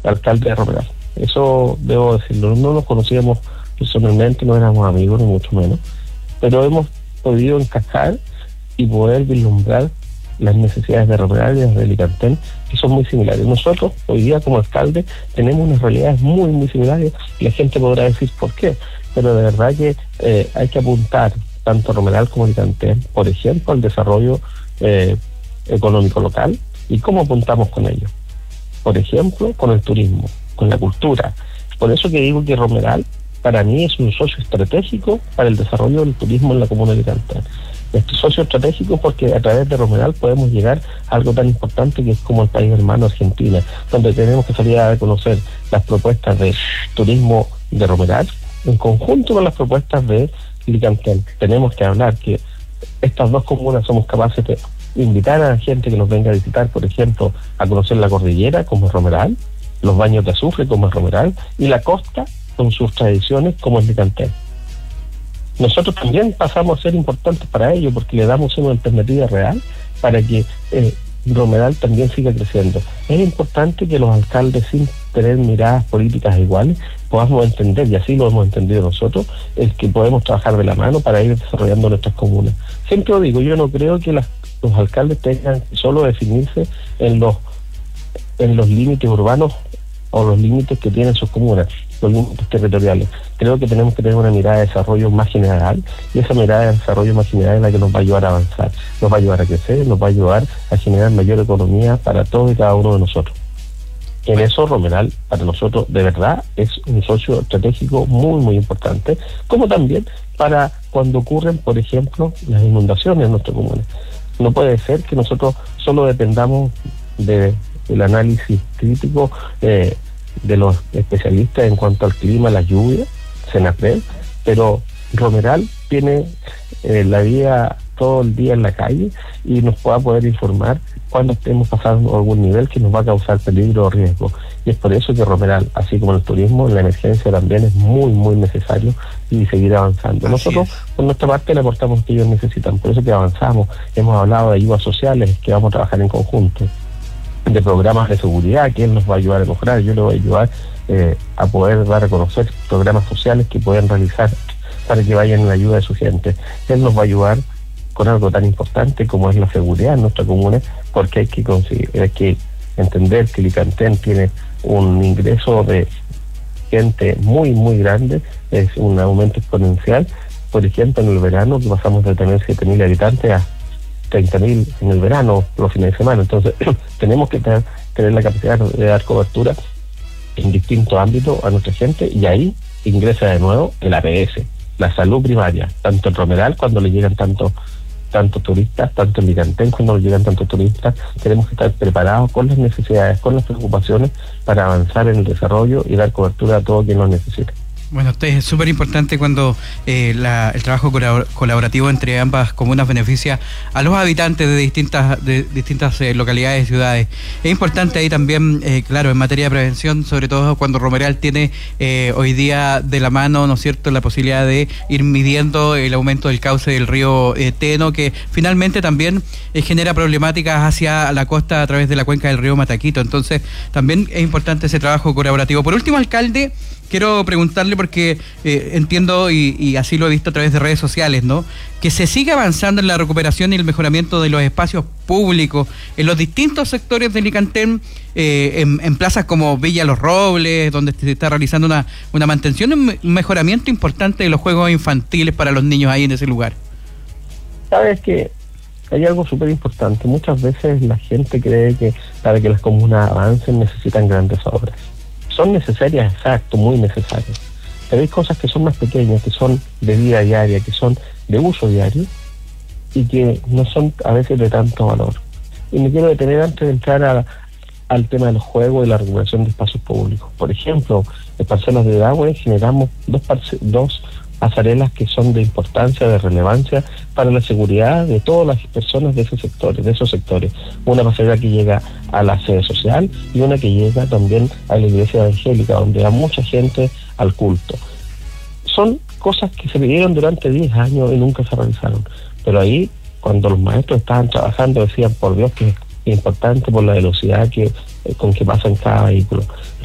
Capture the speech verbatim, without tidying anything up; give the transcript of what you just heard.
alcalde de Romeral. Eso debo decirlo, no nos conocíamos personalmente, no éramos amigos, ni mucho menos, pero hemos podido encajar y poder vislumbrar las necesidades de Romeral y las de Licantén, que son muy similares. Nosotros, hoy día como alcalde, tenemos unas realidades muy, muy similares, y la gente podrá decir por qué, pero de verdad que eh, hay que apuntar, tanto Romeral como Licantén, por ejemplo, al desarrollo eh, económico local, y cómo apuntamos con ello. Por ejemplo, con el turismo, con la cultura. Por eso que digo que Romeral, para mí, es un socio estratégico para el desarrollo del turismo en la comuna de Licantén. Este socio estratégico porque a través de Romeral podemos llegar a algo tan importante que es como el país hermano Argentina, donde tenemos que salir a conocer las propuestas de turismo de Romeral en conjunto con las propuestas de Licantén. Tenemos que hablar que estas dos comunas somos capaces de invitar a la gente que nos venga a visitar, por ejemplo, a conocer la cordillera como es Romeral, los baños de azufre como es Romeral, y la costa con sus tradiciones como es Licantén. Nosotros también pasamos a ser importantes para ello porque le damos una alternativa real para que eh, Romeral también siga creciendo. Es importante que los alcaldes, sin tener miradas políticas iguales, podamos entender, y así lo hemos entendido nosotros, el que podemos trabajar de la mano para ir desarrollando nuestras comunas. Siempre lo digo, yo no creo que las, los alcaldes tengan que solo definirse en los en los límites urbanos o los límites que tienen sus comunas, los límites territoriales. Creo que tenemos que tener una mirada de desarrollo más general, y esa mirada de desarrollo más general es la que nos va a ayudar a avanzar, nos va a ayudar a crecer, nos va a ayudar a generar mayor economía para todos y cada uno de nosotros. En eso Romeral, para nosotros, de verdad, es un socio estratégico muy, muy importante, como también para cuando ocurren, por ejemplo, las inundaciones en nuestra comuna. No puede ser que nosotros solo dependamos de el análisis crítico eh, de los especialistas en cuanto al clima, la lluvia, Senapred, pero Romeral tiene eh, la vida todo el día en la calle y nos pueda poder informar cuando estemos pasando algún nivel que nos va a causar peligro o riesgo. Y es por eso que Romeral, así como el turismo, en la emergencia también es muy, muy necesario y seguir avanzando. Así Nosotros, es. por nuestra parte, le aportamos lo que ellos necesitan, por eso que avanzamos. Hemos hablado de ayudas sociales que vamos a trabajar en conjunto, de programas de seguridad que él nos va a ayudar a mejorar. Yo le voy a ayudar eh, a poder dar a conocer programas sociales que pueden realizar para que vayan en la ayuda de su gente. Él nos va a ayudar con algo tan importante como es la seguridad en nuestra comuna, porque hay que conseguir, hay que entender que Licantén tiene un ingreso de gente muy, muy grande, es un aumento exponencial. Por ejemplo, en el verano, que pasamos de tener siete mil habitantes a treinta mil en el verano, los fines de semana. Entonces, tenemos que tener, tener la capacidad de dar cobertura en distintos ámbitos a nuestra gente, y ahí ingresa de nuevo el A P S, la salud primaria, tanto en Romeral cuando le llegan tantos tantos turistas, tanto en Licantén cuando le llegan tantos turistas. Tenemos que estar preparados con las necesidades, con las preocupaciones para avanzar en el desarrollo y dar cobertura a todo quien lo necesite. Bueno, usted es súper importante cuando eh, la, el trabajo colaborativo entre ambas comunas beneficia a los habitantes de distintas de distintas eh, localidades y ciudades. Es importante ahí también, eh, claro, en materia de prevención, sobre todo cuando Romeral tiene eh, hoy día de la mano, ¿no es cierto?, la posibilidad de ir midiendo el aumento del cauce del río eh, Teno, que finalmente también eh, genera problemáticas hacia la costa a través de la cuenca del río Mataquito. Entonces, también es importante ese trabajo colaborativo. Por último, alcalde, quiero preguntarle porque eh, entiendo y, y así lo he visto a través de redes sociales, ¿no?, que se sigue avanzando en la recuperación y el mejoramiento de los espacios públicos en los distintos sectores de Licantén, eh, en, en plazas como Villa Los Robles, donde se está realizando una, una mantención y un mejoramiento importante de los juegos infantiles para los niños ahí en ese lugar. Sabes que hay algo súper importante. Muchas veces la gente cree que para que las comunas avancen necesitan grandes obras. Son necesarias, exacto, muy necesarias. Pero hay cosas que son más pequeñas, que son de vida diaria, que son de uso diario y que no son a veces de tanto valor. Y me quiero detener antes de entrar a, al tema de los juegos y la recuperación de espacios públicos. Por ejemplo, en Parcelas de Dahue generamos dos, parce- dos pasarelas que son de importancia, de relevancia para la seguridad de todas las personas de esos sectores, de esos sectores. Una pasarela que llega a la sede social y una que llega también a la iglesia evangélica, donde va mucha gente al culto. Son cosas que se pidieron durante diez años y nunca se realizaron. Pero ahí, cuando los maestros estaban trabajando, decían, por Dios, que es importante por la velocidad que con que pasa en cada vehículo.